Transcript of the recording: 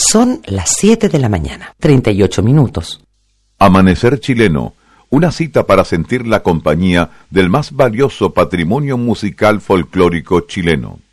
Son las 7 de la mañana, 38 minutos. Amanecer chileno, una cita para sentir la compañía del más valioso patrimonio musical folclórico chileno.